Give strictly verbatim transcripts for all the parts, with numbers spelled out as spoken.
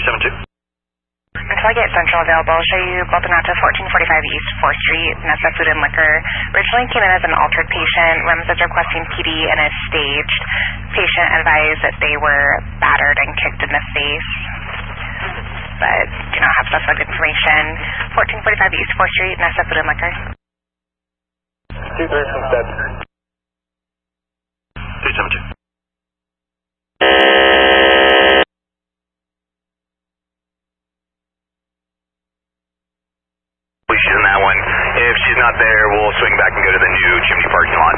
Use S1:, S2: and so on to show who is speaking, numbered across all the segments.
S1: three seven two.
S2: Until I get Central available, I'll show you Baltimore to fourteen forty-five East fourth Street, Nessa Food and Liquor. Originally came in as an altered patient. R E M S is requesting P D and is staged. Patient advised that they were battered and kicked in the face, but do not have specified information. fourteen forty-five East fourth Street, Nessa Food and Liquor.
S1: two three seven seven. three seven two. She's in that one. If she's not there, we'll swing back and go to the new chimney parking lot.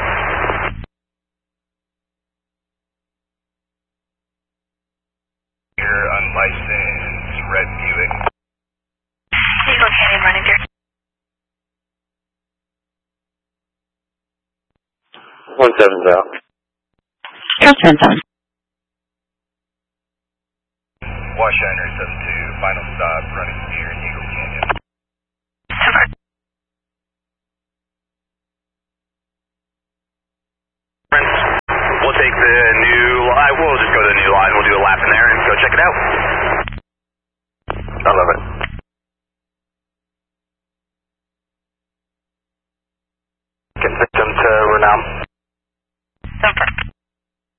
S1: Your unlicensed red Buick.
S2: Eagle Canyon running through.
S1: One seven's out.
S3: Transference on.
S1: Washiner seven two, final stop, running near Eagle Canyon. We'll take the new line, we'll just go to the new line, we'll do a lap in there and go check it out. I love it.